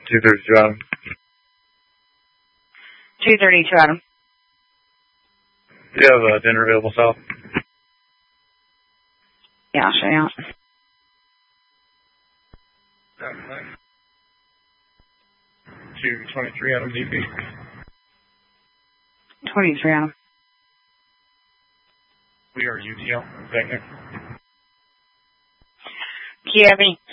232 Adam. 232 Adam. Do you have a dinner available south? Yeah, I'll show you out. 223 Adam DP. 23 Adam. We are UTL. Back there. Kiev